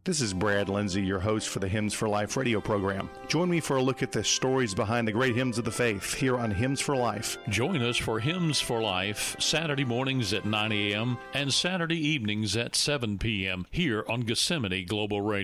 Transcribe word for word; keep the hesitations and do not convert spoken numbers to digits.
This is Brad Lindsay, your host for the Hymns for Life radio program. Join me for a look at the stories behind the great hymns of the faith here on Hymns for Life. Join us for Hymns for Life, Saturday mornings at nine a.m. and Saturday evenings at seven p.m. here on Gethsemane Global Radio.